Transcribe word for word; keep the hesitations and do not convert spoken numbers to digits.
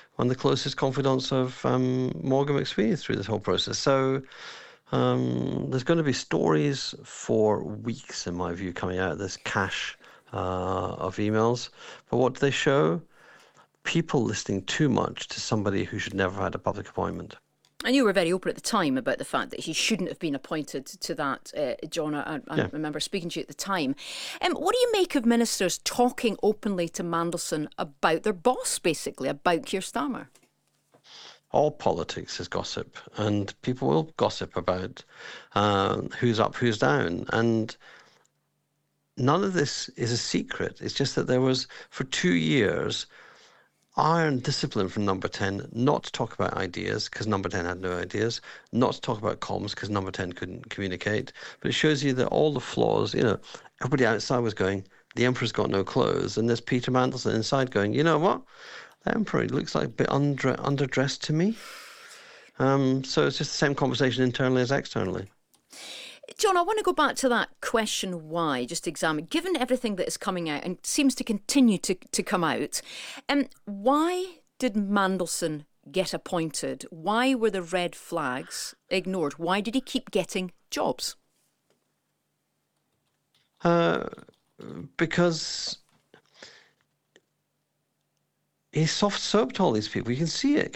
one of the closest confidants of um, Morgan McSweeney through this whole process. So um, there's going to be stories for weeks, in my view, coming out of this cache uh, of emails. But what do they show? People listening too much to somebody who should never have had a public appointment. And you were very open at the time about the fact that he shouldn't have been appointed to that, uh, John. I, I Yeah. remember speaking to you at the time. Um, what do you make of ministers talking openly to Mandelson about their boss, basically, about Keir Starmer? All politics is gossip, and people will gossip about uh, who's up, who's down. And none of this is a secret. It's just that there was, for two years, iron discipline from Number ten not to talk about ideas because Number ten had no ideas, not to talk about comms because Number ten couldn't communicate. But it shows you that all the flaws, you know, everybody outside was going, the emperor's got no clothes, and there's Peter Mandelson inside going, you know what, the emperor looks like a bit under, underdressed to me. Um, so it's just the same conversation internally as externally. John, I want to go back to that question why, just to examine, given everything that is coming out and seems to continue to, to come out, um, why did Mandelson get appointed? Why were the red flags ignored? Why did he keep getting jobs? Uh, because he soft-soaped all these people. You can see it